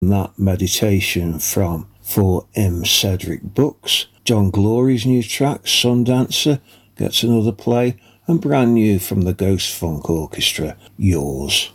That meditation from 4M Cedric Books. John Glory's new track, Sundancer, gets another play, and brand new from the Ghost Funk Orchestra, Yours.